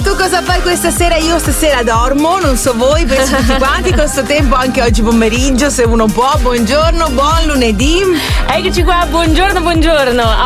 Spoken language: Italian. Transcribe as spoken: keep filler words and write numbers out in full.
tu cosa fai questa sera? Io stasera dormo, non so voi, penso tutti quanti con sto tempo anche oggi pomeriggio, se uno può. Buongiorno, buon lunedì. Eccoci qua, buongiorno, buongiorno.